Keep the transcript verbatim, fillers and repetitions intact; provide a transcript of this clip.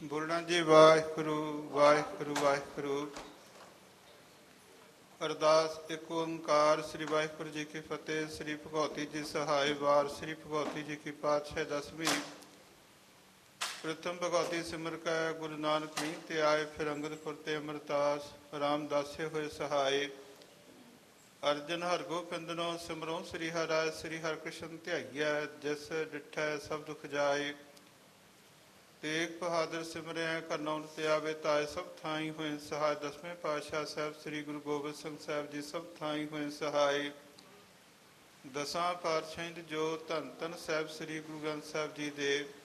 ਬੋਲਣਾ ਜੀ। ਵਾਹਿਗੁਰੂ ਵਾਹਿਗੁਰੂ ਵਾਹਿਗੁਰੂ। ਅਰਦਾਸ। ਇੱਕ ਓੰਕਾਰ। ਸ੍ਰੀ ਵਾਹਿਗੁਰੂ ਜੀ ਕੀ ਫਤਿਹ। ਸ੍ਰੀ ਭਗਉਤੀ ਜੀ ਸਹਾਇ। ਵਾਰ ਸ੍ਰੀ ਭਗਉਤੀ ਜੀ ਕੀ ਪਾਤਸ਼ਾਹ ਦਸਵੀਂ। ਪ੍ਰਥਮ ਭਗਉਤੀ ਸਿਮਰ ਕੈ ਗੁਰੂ ਨਾਨਕ ਨੀਂਹ ਤੇ ਆਏ। ਫਿਰ ਅੰਗਦ ਖੁਰ ਤੇ ਅਮਰਦਾਸ ਰਾਮਦਾਸੇ ਹੋਏ ਸਹਾਏ। ਅਰਜਨ ਹਰਿ ਗੋਬਿੰਦਨੋ ਸਿਮਰੋ ਸ੍ਰੀ ਹਰਿ। ਸ੍ਰੀ ਹਰਿਕ੍ਰਿਸ਼ਨ ਧਿਆਈਐ ਜਿਸ ਡਿਠੈ ਸਭ ਦੁਖ ਜਾਏ। ਤੇਗ ਬਹਾਦਰ ਸਿਮਰਿਆ ਕਰਨੌਲ ਤੇ ਆਵੇ ਤਾਏ। ਸਭ ਥਾਈ ਹੋਏ ਸਹਾਇ। ਦਸਵੇਂ ਪਾਤਸ਼ਾਹ ਸਾਹਿਬ ਸ੍ਰੀ ਗੁਰੂ ਗੋਬਿੰਦ ਸਿੰਘ ਸਾਹਿਬ ਜੀ ਸਭ ਥਾਈ ਹੋਏ ਸਹਾਈ। ਦਸਾਂ ਪਾਤਸ਼ਾਹੀਆਂ ਦੀ ਜੋਤ ਧੰਨ ਧੰਨ ਸਾਹਿਬ ਸ੍ਰੀ ਗੁਰੂ ਗ੍ਰੰਥ ਸਾਹਿਬ ਜੀ ਦੇ